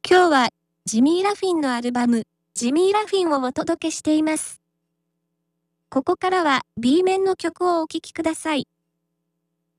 今日はジミー・ラフィンのアルバム、ジミー・ラフィンをお届けしています。ここからは B 面の曲をお聴きください。